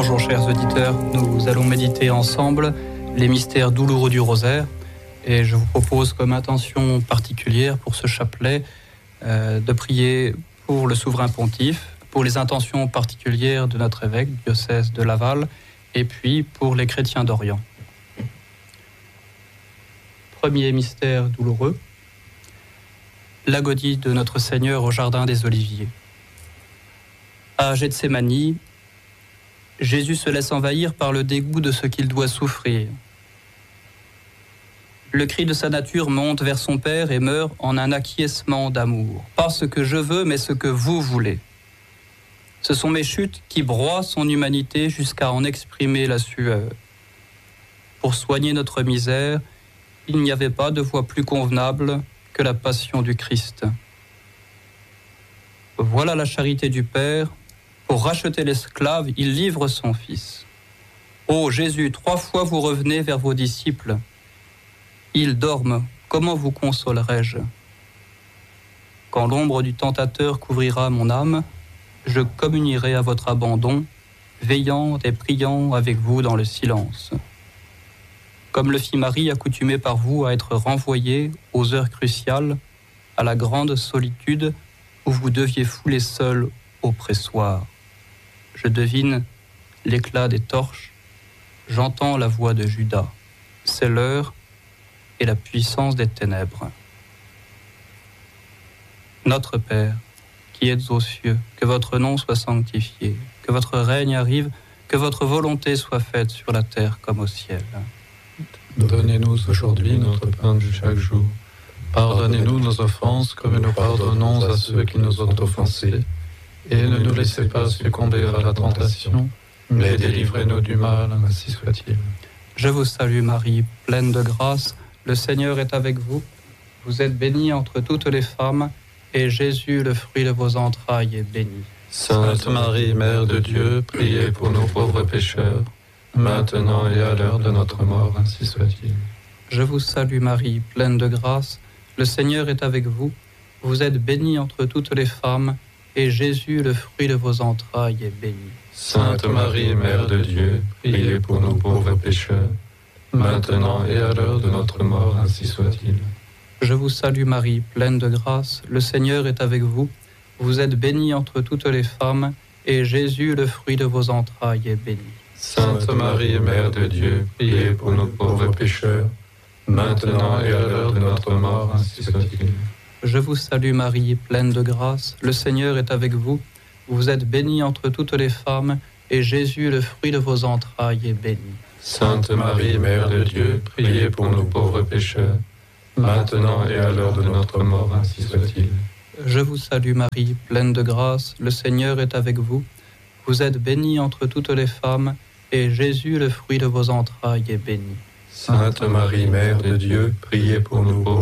Bonjour chers auditeurs, nous allons méditer ensemble les mystères douloureux du rosaire et je vous propose comme intention particulière pour ce chapelet de prier pour le souverain pontife, pour les intentions particulières de notre évêque du diocèse de Laval et puis pour les chrétiens d'Orient. Premier mystère douloureux, l'agonie de notre Seigneur au jardin des Oliviers. À Gethsémani, Jésus se laisse envahir par le dégoût de ce qu'il doit souffrir. Le cri de sa nature monte vers son Père et meurt en un acquiescement d'amour. Pas ce que je veux, mais ce que vous voulez. Ce sont mes chutes qui broient son humanité jusqu'à en exprimer la sueur. Pour soigner notre misère, il n'y avait pas de voie plus convenable que la passion du Christ. Voilà la charité du Père. Pour racheter l'esclave, il livre son Fils. Ô Jésus, 3 fois vous revenez vers vos disciples. Ils dorment, comment vous consolerai-je ? Quand l'ombre du tentateur couvrira mon âme, je communierai à votre abandon, veillant et priant avec vous dans le silence. Comme le fit Marie, accoutumée par vous à être renvoyée aux heures cruciales, à la grande solitude où vous deviez fouler seul au pressoir. Je devine l'éclat des torches, j'entends la voix de Judas. C'est l'heure et la puissance des ténèbres. Notre Père, qui êtes aux cieux, que votre nom soit sanctifié, que votre règne arrive, que votre volonté soit faite sur la terre comme au ciel. Donnez-nous aujourd'hui notre pain de chaque jour. Pardonnez-nous nos offenses comme nous pardonnons à ceux qui nous ont offensés. Et ne nous laissez pas succomber à la tentation, mais délivrez-nous du mal, ainsi soit-il. Je vous salue Marie, pleine de grâce, le Seigneur est avec vous. Vous êtes bénie entre toutes les femmes, et Jésus, le fruit de vos entrailles, est béni. Sainte Marie, Mère de Dieu, priez pour nous pauvres pécheurs, maintenant et à l'heure de notre mort, ainsi soit-il. Je vous salue Marie, pleine de grâce, le Seigneur est avec vous. Vous êtes bénie entre toutes les femmes, et Jésus, le fruit de vos entrailles, est béni. Sainte Marie, Mère de Dieu, priez pour nous pauvres pécheurs, maintenant et à l'heure de notre mort, ainsi soit-il. Je vous salue Marie, pleine de grâce, le Seigneur est avec vous. Vous êtes bénie entre toutes les femmes, et Jésus, le fruit de vos entrailles, est béni. Sainte Marie, Mère de Dieu, priez pour nous pauvres pécheurs, maintenant et à l'heure de notre mort, ainsi soit-il. Je vous salue Marie, pleine de grâce, le Seigneur est avec vous. Vous êtes bénie entre toutes les femmes, et Jésus, le fruit de vos entrailles, est béni. Sainte Marie, Mère de Dieu, priez pour nous pauvres pécheurs, maintenant et à l'heure de notre mort, ainsi soit-il. Je vous salue Marie, pleine de grâce, le Seigneur est avec vous. Vous êtes bénie entre toutes les femmes, et Jésus, le fruit de vos entrailles, est béni. Sainte Marie, Mère de Dieu, priez pour nous pauvres